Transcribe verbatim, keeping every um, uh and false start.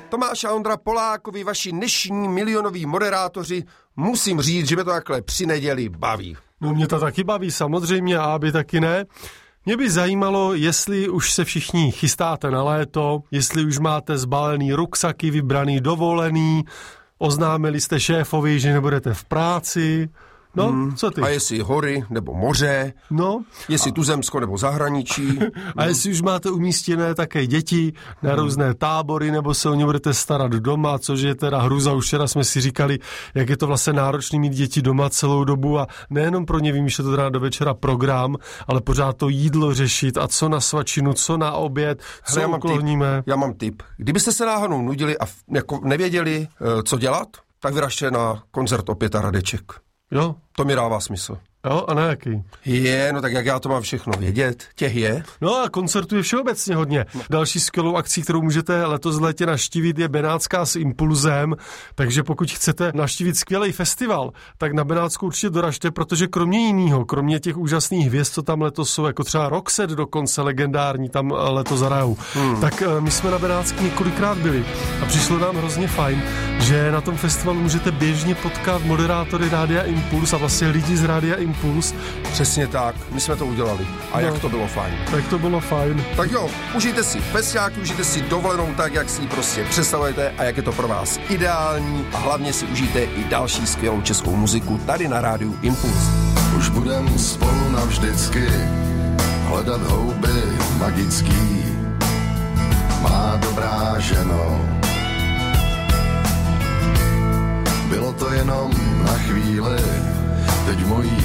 Tomáš a Ondra Polákovi, vaši dnešní milionoví moderátoři, musím říct, že mě to takhle při neděli baví. No mě to taky baví, samozřejmě, a aby taky ne. Mě by zajímalo, jestli už se všichni chystáte na léto, jestli už máte zbalený ruksaky, vybraný dovolený, oznámili jste šéfovi, že nebudete v práci. No, hmm. co ty? A jestli hory nebo moře, no, jestli a... tuzemsko nebo zahraničí. A no. Jestli už máte umístěné také děti na hmm. různé tábory, nebo se o ně budete starat doma, což je teda hruza. Už včera jsme si říkali, jak je to vlastně náročný mít děti doma celou dobu a nejenom pro ně vymýšlet to teda do večera program, ale pořád to jídlo řešit a co na svačinu, co na oběd, co já ukloníme. Mám já mám tip. Kdybyste se náhodou nudili a jako nevěděli, co dělat, tak vyražte na koncert Opěta Radeček. Jo. To mi dává smysl. Jo, a na jaký? Je, no tak jak já to mám všechno vědět, těch je. No a koncertů je všeobecně hodně. No. Další skvělou akcí, kterou můžete letos v létě navštívit, je Benátská s Impulzem, takže pokud chcete navštívit skvělý festival, tak na Benátskou určitě doražte, protože kromě jiného, kromě těch úžasných hvězd, co tam letos jsou, jako třeba Roxette dokonce legendární, tam letos hrajou, hmm. tak my jsme na Benátské několikrát byli a přišlo nám hrozně fajn, že na tom festivalu můžete běžně potkat moderátory Rádia Impuls a vlastně lidi z Rádia Impuls. Přesně tak, my jsme to udělali. A no, jak to bylo fajn. Tak to bylo fajn. Tak jo, užijte si festiáky, užijte si dovolenou tak, jak si ji prostě představujete a jak je to pro vás ideální a hlavně si užijte i další skvělou českou muziku tady na Rádiu Impuls. Už budem spolu navždycky hledat houby magický, má dobrá ženo. Bylo to jenom na chvíli, teď v mojí